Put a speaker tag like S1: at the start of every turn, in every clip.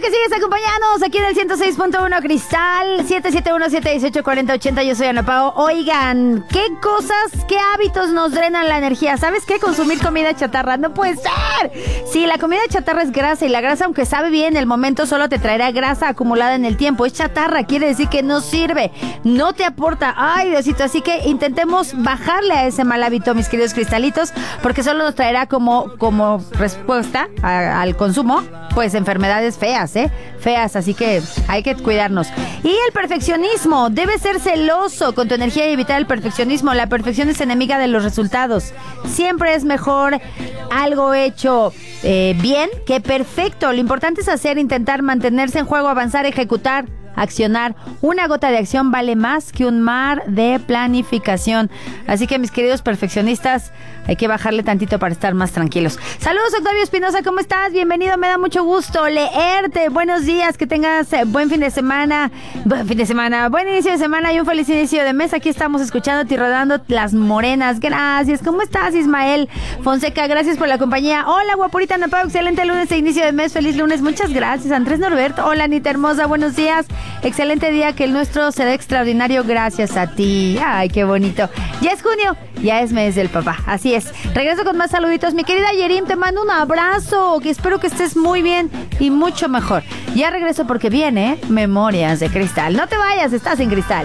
S1: sigues acompañándonos aquí en el 106.1 Cristal, 771-718-4080. Yo soy Ana Pao. Oigan, ¿qué cosas, qué hábitos nos drenan la energía? ¿Sabes qué? Consumir comida chatarra. ¡No puede ser! Sí, la comida chatarra es grasa y la grasa, aunque sabe bien en el momento, solo te traerá grasa acumulada en el tiempo. Es chatarra, quiere decir que no sirve, no te aporta. Ay, Diosito, así que intentemos bajarle a ese mal hábito, mis queridos cristalitos, porque solo nos traerá como respuesta al consumo, pues enfermedades feas, feas, así que hay que cuidarnos. Y el perfeccionismo, debes ser celoso con tu energía y evitar el perfeccionismo. La perfección es enemiga de los resultados. Siempre es mejor algo hecho bien que perfecto. Lo importante es hacer, intentar, mantenerse en juego, avanzar, ejecutar, accionar. Una gota de acción vale más que un mar de planificación. Así que, mis queridos perfeccionistas, hay que bajarle tantito para estar más tranquilos. Saludos, Octavio Espinosa, ¿cómo estás? Bienvenido, me da mucho gusto leerte. Buenos días, que tengas buen fin de semana, buen inicio de semana y un feliz inicio de mes. Aquí estamos escuchándote y rodando las morenas. Gracias. ¿Cómo estás, Ismael Fonseca? Gracias por la compañía. Hola, guapurita Ana Pao, excelente lunes de inicio de mes. Feliz lunes, muchas gracias. Andrés Norberto, hola, Anita hermosa, buenos días. Excelente día, que el nuestro será extraordinario gracias a ti. Ay, qué bonito. Ya es junio, ya es mes del papá, así es. Regreso con más saluditos. Mi querida Yerim, te mando un abrazo, que espero que estés muy bien y mucho mejor. Ya regreso porque viene Memorias de Cristal. No te vayas, estás en Cristal.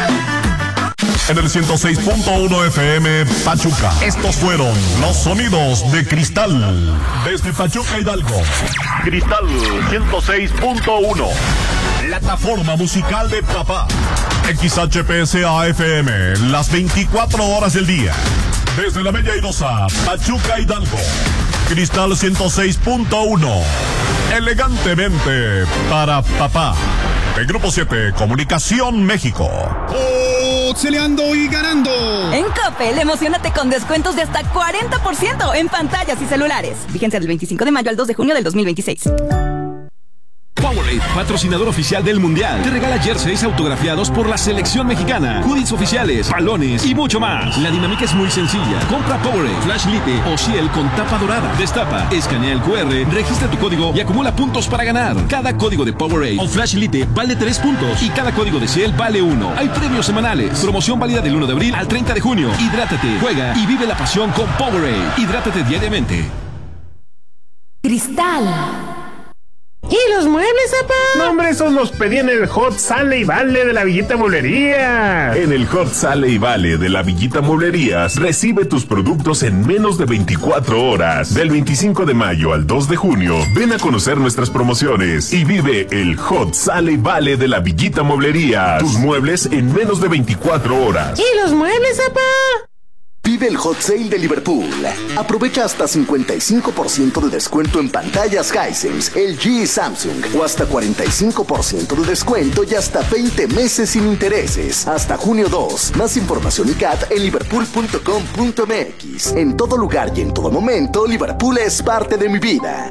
S2: En el 106.1 FM Pachuca. Estos fueron los sonidos de Cristal. Desde Pachuca, Hidalgo. Cristal 106.1. Plataforma musical de papá. XHPSA FM. Las 24 horas del día. Desde la Bella Airosa, Pachuca, Hidalgo. Cristal 106.1. Elegantemente para papá. De Grupo 7, Comunicación México.
S3: Oxeleando y ganando.
S4: En Coppel, emocionate con descuentos de hasta 40% en pantallas y celulares. Vigencia del 25 de mayo al 2 de junio del 2026.
S5: Powerade, patrocinador oficial del Mundial, te regala jerseys autografiados por la selección mexicana, hoodies oficiales, balones y mucho más. La dinámica es muy sencilla. Compra Powerade, Flash Lite o Ciel con tapa dorada. Destapa, escanea el QR, registra tu código y acumula puntos para ganar. Cada código de Powerade o Flash Lite vale 3 puntos y cada código de Ciel vale 1. Hay premios semanales. Promoción válida del 1 de abril al 30 de junio. Hidrátate, juega y vive la pasión con Powerade. Hidrátate diariamente.
S1: Cristal.
S6: ¿Y los muebles, papá?
S7: No, hombre, esos los pedí en el Hot Sale y Vale de la Villita Mueblería.
S2: En el Hot Sale y Vale de la Villita Mueblerías, recibe tus productos en menos de 24 horas. Del 25 de mayo al 2 de junio, ven a conocer nuestras promociones y vive el Hot Sale y Vale de la Villita Mueblerías. Tus muebles en menos de 24 horas.
S6: ¿Y los muebles, papá?
S8: Vive el Hot Sale de Liverpool. Aprovecha hasta 55% de descuento en pantallas Hisense, LG y Samsung. O hasta 45% de descuento y hasta 20 meses sin intereses. Hasta junio 2. Más información y CAT en liverpool.com.mx. En todo lugar y en todo momento, Liverpool es parte de mi vida.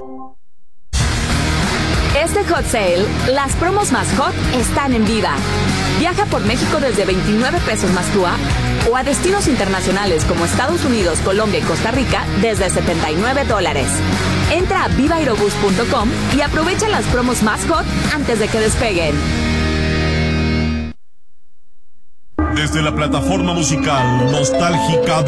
S4: Este Hot Sale, las promos más hot están en Viva. Viaja por México desde 29 pesos más TUA o a destinos internacionales como Estados Unidos, Colombia y Costa Rica desde $79. Entra a vivaerobus.com y aprovecha las promos más hot antes de que despeguen.
S2: Desde la plataforma musical nostálgica de